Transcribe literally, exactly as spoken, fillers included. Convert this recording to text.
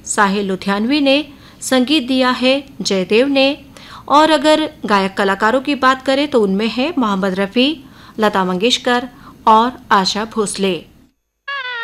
साहिल लुधियानवी ने, संगीत दिया है जयदेव ने। और अगर गायक कलाकारों की बात करें तो उनमें है मोहम्मद रफ़ी, लता मंगेशकर और आशा भोसले।